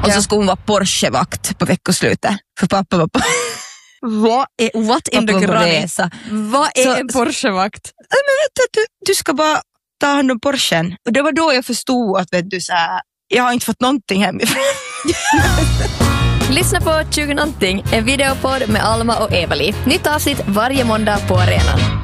Och så skulle hon vara Porsche-vakt på veckoslutet. För pappa var på... What in the granny? Vad är Så- en Porsche-vakt? Men vet du ska bara ta hand om Porschen. Och det var då jag förstod att vet du, så här, jag har inte fått någonting hemifrån. Lyssna på 20 någonting, en videopodd med Alma och Evali. Nytt avsnitt varje måndag på arenan.